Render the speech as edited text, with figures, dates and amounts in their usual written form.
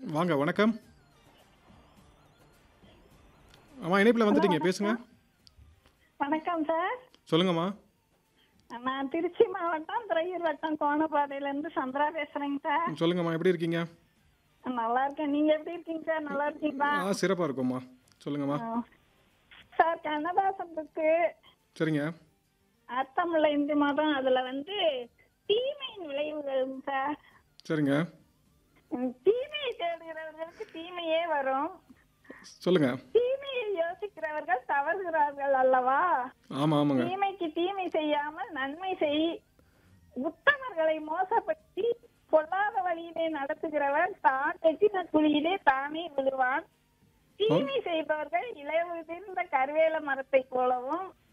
வாங்க வணக்கம். ஆமா இணைப்பில ஹலோ வந்துட்டீங்க பேசுங்க. வணக்கம். வணக்கம் சார். சொல்லுங்கம்மா. நான் திருச்சி மாவட்டம் துறையூர் வட்டம் கோணப்பாதையிலேருந்து சந்திரா பேசுறேங்க சார். சொல்லுங்கம்மா எப்படி இருக்கீங்க? நல்லா இருக்கேன். நீங்க எப்படி இருக்கீங்க சார்? நல்லா இருக்கீங்களா? சிறப்பா இருக்கோம்மா. சொல்லுங்கம்மா. ஆ. சார் கண்ணதாசன் புக்கு சரிங்க. அர்த்தமுள்ள இந்து மதம் அதுல தீமையின் விளைவுகள் சார். சரிங்க. தீமையை தேடுகிறவர்களுக்கு தீமையே வரும். சொல்லுங்க. தீமையை யோசிக்கிறவர்கள் தவறுகிறார்கள் அல்லவா? ஆமாங்க. தீமைக்கு தீமை செய்யாமல் நன்மை செய். உத்தமர்களை மோசப்படுத்தி பொல்லாத வழியிலே நடத்துகிறவர் தான் எட்டின குழியிலே தானே விழுவான். ஓ, தீமை செய்பவர்கள் இலையுதிர்ந்த கருவேல மரத்தை போலவும்